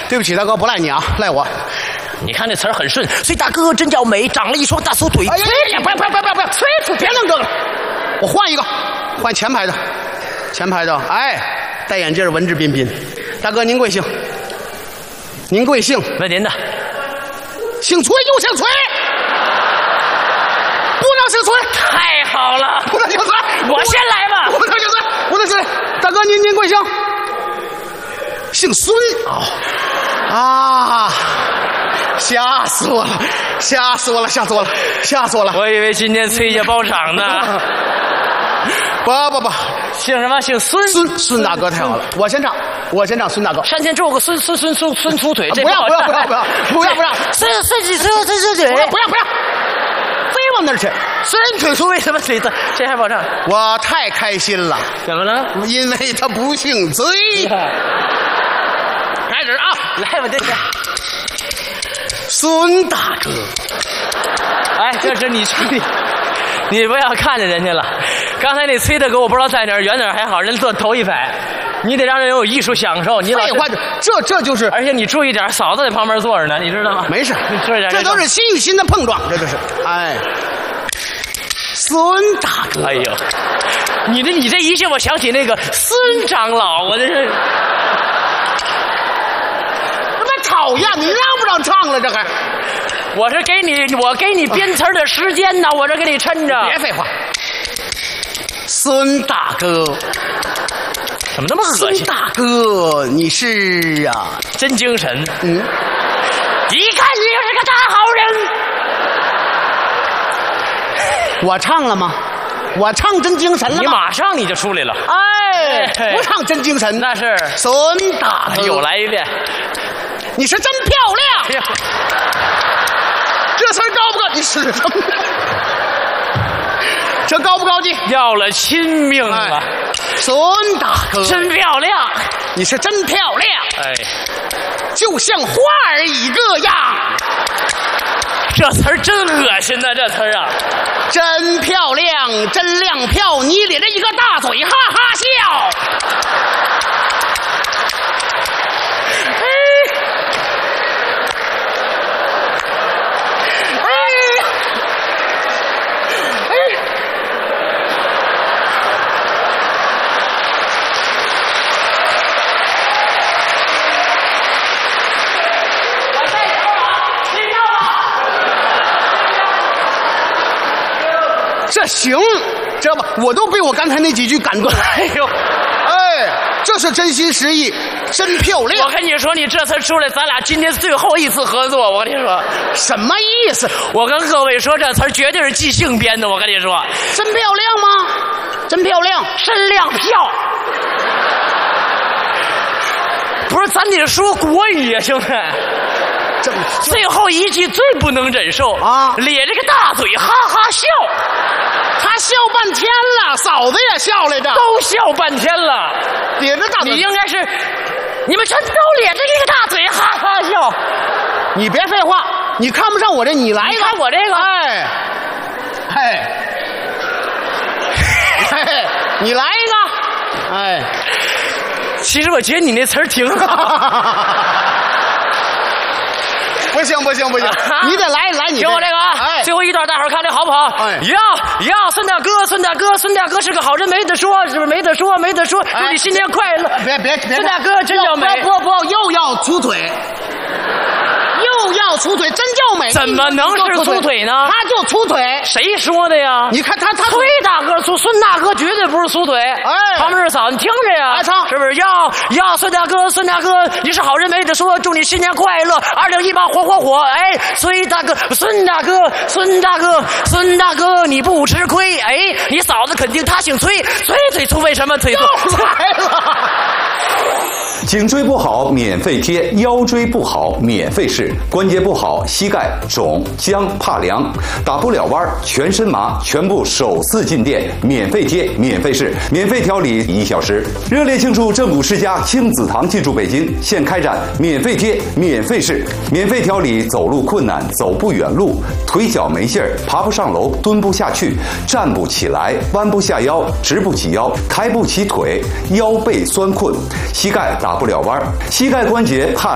对不起，大哥，不赖你啊，赖我。 你看这词儿很顺，崔大哥真叫美，长了一双大粗腿。 哎呀，不要，崔出，别弄这个了，我换一个，换前排的，前排的。哎，戴眼镜，文质彬彬。大哥，您贵姓？您贵姓？ 问您的， 姓崔就姓崔，不能姓崔。 太好了， 不能姓崔， 我先来吧。 不能姓崔，不能姓崔。大哥，您贵姓？姓孙。哦，啊，吓死我了，吓死我了，吓死我了，吓死我了！ 我以为今天崔家包场呢。 不， 姓什么？姓孙。 孙大哥太好了，我先唱，孙大哥。 山前种个孙粗腿，这不要，孙腿， 不要， 非往那儿去。 孙腿粗为什么腿的？这还不好唱？ 我太开心了， 怎么了？ 因为他不姓崔。开始啊， 来吧，这是孙大哥。 哎，这是你不要看着人家了。刚才那崔大哥我不知道在哪儿，远点还好，人坐头一排。你得让人有艺术享受。你废话，这就是。 而且你注意点，嫂子在旁边坐着呢，你知道吗？ 没事， 你注意点。 这都是心与心的碰撞，这就是。哎，孙大哥。 哎呦，你这一下，我想起那个孙长老，我这是。 他妈讨厌！你让不让唱了？这还。 我给你编词的时间呢，我这给你抻着。 别废话。孙大哥， 怎么那么恶心？ 孙大哥，你是啊， 真精神。 一看你就是个大好人。 我唱了吗？我唱真精神了吗？ 你马上你就出来了。 哎，不唱真精神， 那是孙大哥。 又来一遍， 你是真漂亮。这词儿高不高？你使什么？这高不高级？ 要了亲命了。 孙大哥， 真漂亮， 你是真漂亮。 哎， 就像花儿一个样。 这词儿真恶心呐，这词儿啊， 真漂亮，真亮票，你咧着一个大嘴，哈哈笑。这行，知道吧？我都被我刚才那几句感动。 哎呦， 哎，这是真心实意，真漂亮。 我跟你说，你这次出来，咱俩今天最后一次合作。我跟你说， 什么意思？ 我跟各位说，这词儿绝对是即兴编的。我跟你说， 真漂亮吗？真漂亮， 真亮票。不是，咱得说国语啊，兄弟。最后一句最不能忍受啊！咧着个大嘴，哈哈笑。 他笑半天了，嫂子也笑来着， 都笑半天了。 咧着大嘴， 你应该是，你们全都咧着一个大嘴，哈哈笑。 你别废话，你看不上我这，你来一个。 你看我这个， 你来一个，哎。 其实我觉得你那词儿挺好。 不行，你得来，你听我这个啊！ 哎， 最后一段，大伙儿看这好不好？ 哎， 要，孙大哥是个好人，没得说，是不是没得说？祝你新年快乐！ 别， 孙大哥真叫美！ 不，又要粗腿，真叫美！ 怎么能是粗腿呢？ 他就粗腿， 谁说的呀？ 你看他崔大哥、孙大哥绝对不是粗腿。哎，旁边是嫂，你听着呀， 唱是不是？要孙大哥，你是好人没得说，祝你新年快乐，2018火！哎，崔大哥、孙大哥，你不吃亏。哎，你嫂子肯定她姓崔，腿粗为什么腿粗？ 来了。 颈椎不好免费贴，腰椎不好免费试，关节不好膝盖肿僵怕凉，打不了弯全身麻，全部首次进店，免费贴免费试，免费调理1小时。热烈庆祝正骨世家亲子堂进驻北京，现开展免费贴免费试，免费调理走路困难、走不远路、腿脚没劲儿、爬不上楼、蹲不下去、站不起来、弯不下腰、直不起腰、抬不起腿、腰背酸困、膝盖打不了弯，膝盖关节怕